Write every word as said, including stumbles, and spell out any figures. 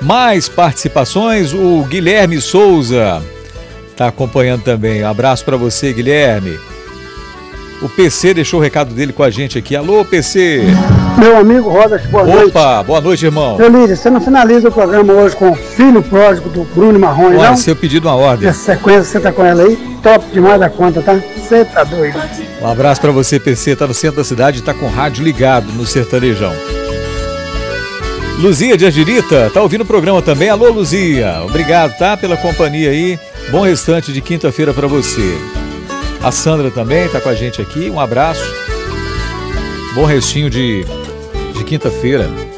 Mais participações, o Guilherme Souza está acompanhando também. Um abraço para você, Guilherme. O P C deixou o recado dele com a gente aqui. Alô, P C. Meu amigo Rodas, boa Opa, noite. Opa, boa noite, irmão. Meu líder, você não finaliza o programa hoje com o Filho Pródigo do Bruno Marrone, Olha, não? seu pedido uma ordem. Essa sequência você tá com ela aí, top demais da conta, tá? Você tá doido. Um abraço para você, P C. Tá no centro da cidade, tá com o rádio ligado no Sertanejão. Luzia de Argirita, tá ouvindo o programa também. Alô, Luzia. Obrigado, tá? Pela companhia aí. Bom restante de quinta-feira para você. A Sandra também tá com a gente aqui. Um abraço. Bom restinho de, de quinta-feira.